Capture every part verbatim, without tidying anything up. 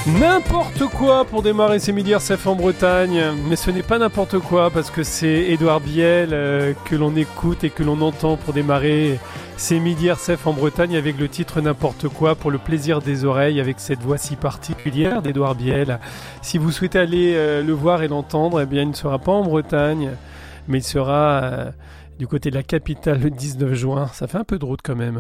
N'importe quoi pour démarrer ces Midi R C F en Bretagne, mais ce n'est pas n'importe quoi parce que c'est Édouard Biel euh, que l'on écoute et que l'on entend pour démarrer ces Midi R C F en Bretagne avec le titre N'importe quoi pour le plaisir des oreilles avec cette voix si particulière d'Édouard Biel. Si vous souhaitez aller euh, le voir et l'entendre, eh bien il ne sera pas en Bretagne, mais il sera euh, du côté de la capitale le dix-neuf juin. Ça fait un peu de route quand même.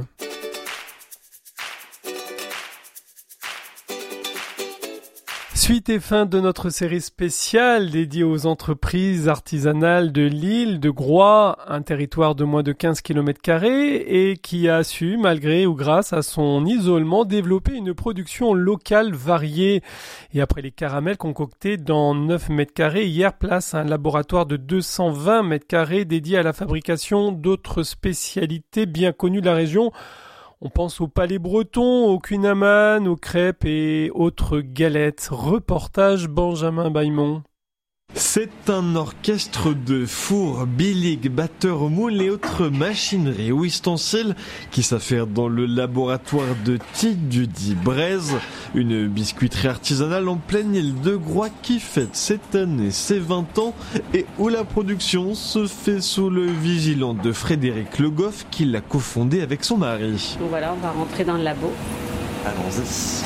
Suite et fin de notre série spéciale dédiée aux entreprises artisanales de l'île de Groix, un territoire de moins de quinze kilomètres carrés et qui a su, malgré ou grâce à son isolement, développer une production locale variée. Et après les caramels concoctés dans neuf mètres carrés, hier place à un laboratoire de deux cent vingt mètres carrés dédié à la fabrication d'autres spécialités bien connues de la région. On pense au palais breton, au kunaman, aux crêpes et autres galettes. Reportage Benjamin Bailmont. C'est un orchestre de fours, biliques, batteurs, moules et autres machineries ou ustensiles qui s'affairent dans le laboratoire de Tidudi-Braise, une biscuiterie artisanale en pleine île de Groix qui fête cette année ses vingt ans et où la production se fait sous le vigilant de Frédéric Le Goff qui l'a cofondé avec son mari. Donc voilà, on va rentrer dans le labo. Allons-y.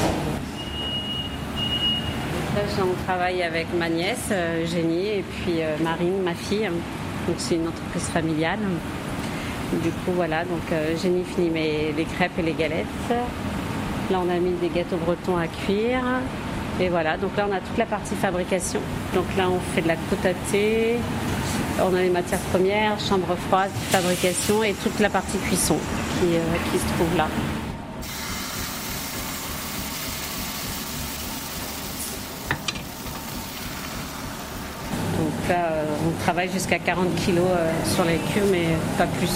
Là, on travaille avec ma nièce, euh, Eugénie, et puis euh, Marine, ma fille. Donc c'est une entreprise familiale. Du coup, voilà, donc euh, Eugénie finit mes, les crêpes et les galettes. Là, on a mis des gâteaux bretons à cuire. Et voilà, donc là, on a toute la partie fabrication. Donc là, on fait de la côte à thé. On a les matières premières, chambre froide, fabrication et toute la partie cuisson qui, euh, qui se trouve là. Là, on travaille jusqu'à quarante kilos sur les queues, mais pas plus.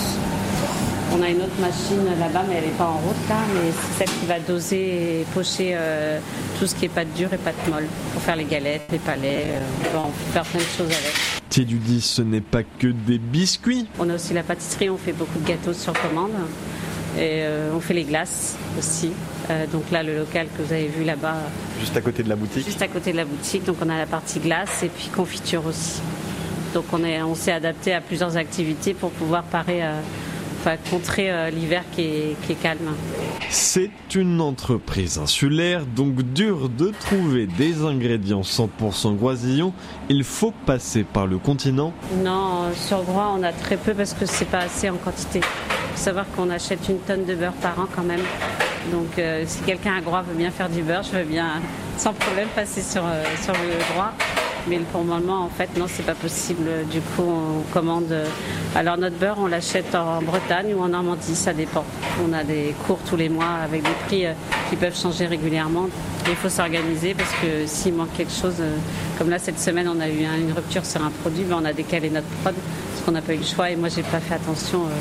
On a une autre machine là-bas, mais elle n'est pas en route là, mais c'est celle qui va doser et pocher euh, tout ce qui est pâte dure et pâte molle pour faire les galettes, les palais, euh, on peut faire plein de choses avec. Tidudi, ce n'est pas que des biscuits. On a aussi la pâtisserie, on fait beaucoup de gâteaux sur commande et euh, on fait les glaces aussi. Euh, donc là, le local que vous avez vu là-bas. Juste à côté de la boutique. Juste à côté de la boutique. Donc on a la partie glace et puis confiture aussi. Donc on, est, on s'est adapté à plusieurs activités pour pouvoir parer, euh, enfin, contrer euh, l'hiver qui est, qui est calme. C'est une entreprise insulaire, donc dur de trouver des ingrédients cent pour cent groisillons. Il faut passer par le continent. Non, sur Groix, on a très peu parce que c'est pas assez en quantité. Il faut savoir qu'on achète une tonne de beurre par an quand même. Donc euh, si quelqu'un à Groix veut bien faire du beurre, je veux bien sans problème passer sur, euh, sur le Groix. Mais pour le moment, en fait, non, c'est pas possible. Du coup, on commande. Alors notre beurre, on l'achète en Bretagne ou en Normandie, ça dépend. On a des cours tous les mois avec des prix euh, qui peuvent changer régulièrement. Et il faut s'organiser parce que s'il manque quelque chose, euh, comme là cette semaine, on a eu un, une rupture sur un produit, ben, on a décalé notre prod parce qu'on n'a pas eu le choix. Et moi, j'ai pas fait attention. Euh,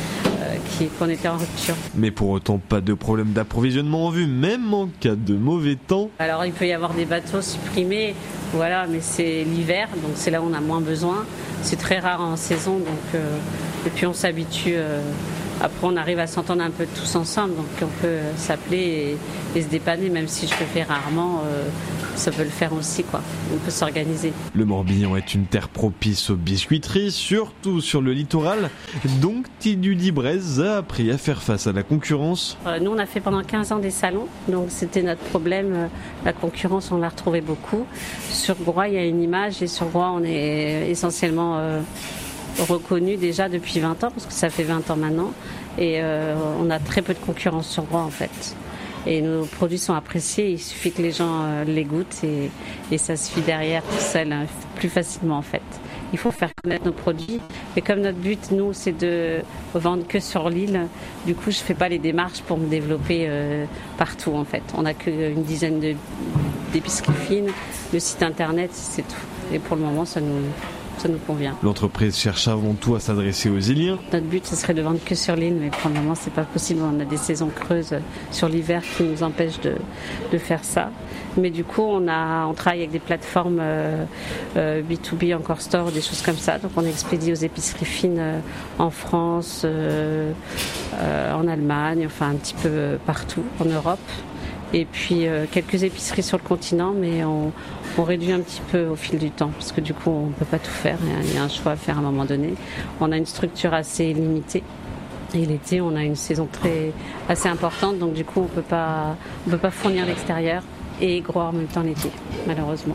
qu'on était en rupture. Mais pour autant, pas de problème d'approvisionnement en vue, même en cas de mauvais temps. Alors il peut y avoir des bateaux supprimés, voilà, mais c'est l'hiver, donc c'est là où on a moins besoin. C'est très rare en saison, donc euh, et puis on s'habitue. Euh, après, on arrive à s'entendre un peu tous ensemble, donc on peut s'appeler et, et se dépanner, même si je le fais rarement. Euh, ça peut le faire aussi, quoi. On peut s'organiser. Le Morbihan est une terre propice aux biscuiteries, surtout sur le littoral. Donc, Tidudi-Braise a appris à faire face à la concurrence. Euh, nous, on a fait pendant quinze ans des salons, donc c'était notre problème. La concurrence, on l'a retrouvée beaucoup. Sur Groix, il y a une image, et sur Groix, on est essentiellement euh, reconnu déjà depuis vingt ans, parce que ça fait vingt ans maintenant. Et euh, on a très peu de concurrence sur Groix, en fait. Et nos produits sont appréciés, il suffit que les gens euh, les goûtent et, et ça se fait derrière tout seul, hein, plus facilement en fait. Il faut faire connaître nos produits, mais comme notre but, nous, c'est de vendre que sur l'île, du coup, je ne fais pas les démarches pour me développer euh, partout en fait. On n'a qu'une dizaine de, d'épiceries fines, le site internet, c'est tout. Et pour le moment, ça nous... ça nous convient. L'entreprise cherche avant tout à s'adresser aux îliens. Notre but, ce serait de vendre que sur l'île, mais pour le moment, c'est pas possible. On a des saisons creuses sur l'hiver qui nous empêchent de, de faire ça. Mais du coup, on, a, on travaille avec des plateformes euh, euh, B deux B, encore store, des choses comme ça. Donc, on expédie aux épiceries fines euh, en France, euh, euh, en Allemagne, enfin un petit peu partout, en Europe. Et puis euh, quelques épiceries sur le continent, mais on, on réduit un petit peu au fil du temps, parce que du coup on ne peut pas tout faire, il y a un choix à faire à un moment donné. On a une structure assez limitée, et l'été on a une saison très, assez importante, donc du coup on peut pas, on peut pas fournir l'extérieur et Groix en même temps l'été, malheureusement.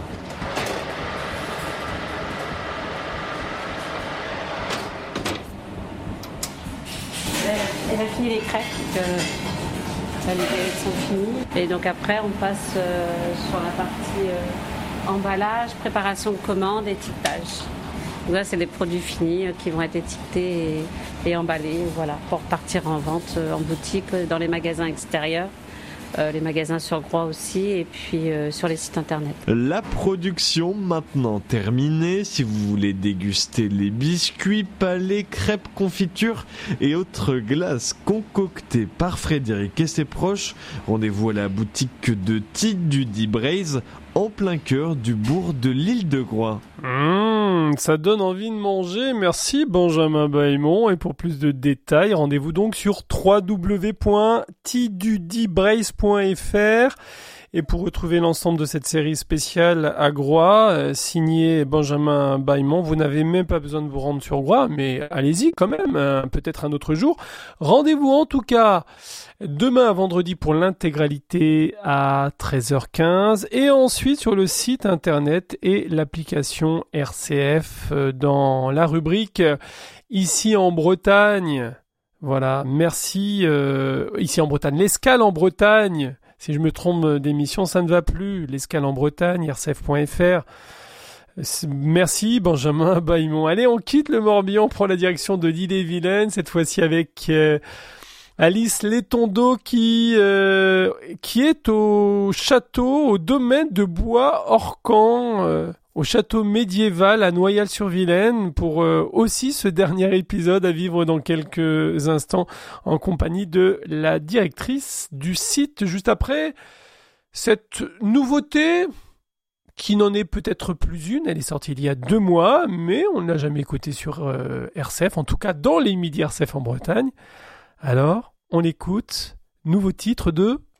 Elle a fini les crêpes. Euh... Les galettes sont finies et donc après on passe euh, sur la partie euh, emballage, préparation de commande, étiquetage. Donc là c'est les produits finis euh, qui vont être étiquetés et, et emballés, voilà, pour partir en vente euh, en boutique, euh, dans les magasins extérieurs, euh, les magasins sur Groix aussi et puis euh, sur les sites internet. La production maintenant terminée. Si vous voulez déguster les biscuits, palais, crêpes, confitures et autres glaces concoctées par Frédéric et ses proches, rendez-vous à la boutique de Tite du Die Braise en plein cœur du bourg de l'île de Groix. Mmh, ça donne envie de manger. Merci Benjamin Bailmont. Et pour plus de détails, rendez-vous donc sur w w w point tite du die braise point f r. Et pour retrouver l'ensemble de cette série spéciale à Groix, euh, signée Benjamin Bailmont, vous n'avez même pas besoin de vous rendre sur Groix, mais allez-y quand même, hein, peut-être un autre jour. Rendez-vous en tout cas demain à vendredi pour l'intégralité à treize heures quinze et ensuite sur le site internet et l'application R C F euh, dans la rubrique Ici en Bretagne. Voilà, merci. Euh, ici en Bretagne, l'escale en Bretagne. Si je me trompe d'émission, ça ne va plus. L'escale en Bretagne, r c f point f r. Merci Benjamin Bailmont. Allez, on quitte le Morbihan, on prend la direction de l'Ille-et-Vilaine, cette fois-ci avec euh, Alice Létondo qui, euh, qui est au château, au domaine de Bois-Orcan, euh, au château médiéval à Noyal-sur-Vilaine pour euh, aussi ce dernier épisode à vivre dans quelques instants en compagnie de la directrice du site. Juste après, cette nouveauté qui n'en est peut-être plus une, elle est sortie il y a deux mois, mais on ne l'a jamais écoutée sur euh, R C F, en tout cas dans les midis R C F en Bretagne. Alors, on l'écoute, nouveau titre de